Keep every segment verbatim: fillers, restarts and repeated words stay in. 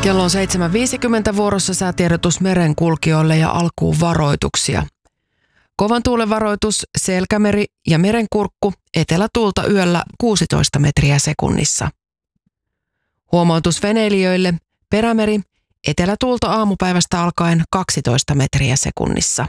Kello on seitsemän viisikymmentä vuorossa säätiedotus merenkulkijoille ja alkuun varoituksia. Kovan tuulen varoitus Selkämeri ja Merenkurkku, etelätuulta yöllä kuusitoista metriä sekunnissa. Huomautus veneilijöille Perämeri, etelätuulta aamupäivästä alkaen kaksitoista metriä sekunnissa.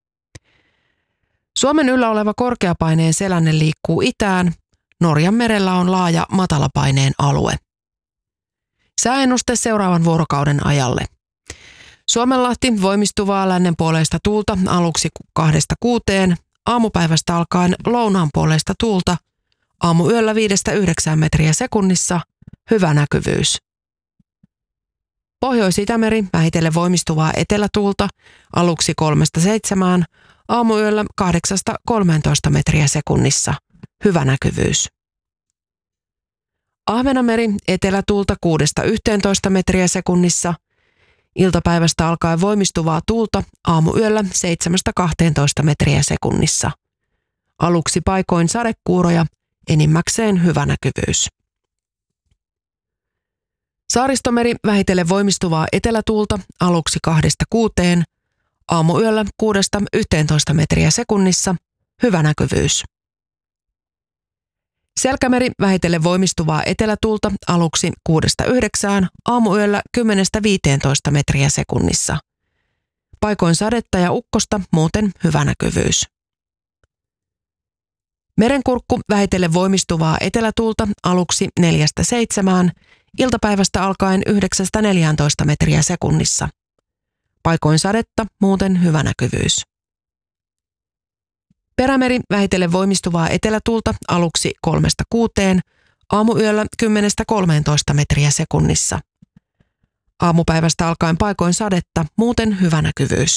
Suomen yllä oleva korkeapaineen selänne liikkuu itään. Norjan merellä on laaja matalapaineen alue. Sääennuste seuraavan vuorokauden ajalle. Suomenlahti voimistuvaa lännenpuoleista tuulta aluksi kahdesta kuuteen, aamupäivästä alkaen lounaanpuoleista tuulta, aamuyöllä viidestä yhdeksään metriä sekunnissa, hyvä näkyvyys. Pohjois-Itämeri vähitellen voimistuvaa etelätuulta aluksi kolmesta seitsemään, aamuyöllä kahdeksasta kolmeentoista metriä sekunnissa, hyvä näkyvyys. Ahvenanmeri etelätuulta kuudesta yhteentoista metriä sekunnissa, iltapäivästä alkaen voimistuvaa tuulta aamuyöllä seitsemästä kahteentoista metriä sekunnissa. Aluksi paikoin sadekuuroja, enimmäkseen hyvä näkyvyys. Saaristomeri vähitellen voimistuvaa etelätuulta aluksi kahdesta kuuteen, aamuyöllä kuudesta yhteentoista metriä sekunnissa, hyvä näkyvyys. Selkämeri vähitellen voimistuvaa etelätuulta aluksi kuudesta yhdeksään, aamuyöllä kymmenestä viiteentoista metriä sekunnissa. Paikoin sadetta ja ukkosta, muuten hyvä näkyvyys. Merenkurkku vähitellen voimistuvaa etelätuulta aluksi neljästä seitsemään, iltapäivästä alkaen yhdeksästä neljääntoista metriä sekunnissa. Paikoin sadetta, muuten hyvä näkyvyys. Perämeri vähitellen voimistuvaa etelätuulta aluksi kolmesta kuuteen, aamuyöllä kymmenestä kolmeentoista metriä sekunnissa. Aamupäivästä alkaen paikoin sadetta, muuten hyvä näkyvyys.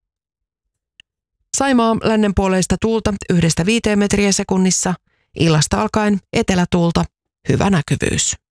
Saimaa lännenpuoleista tuulta yhdestä viiteen metriä sekunnissa, illasta alkaen etelätuulta, hyvä näkyvyys.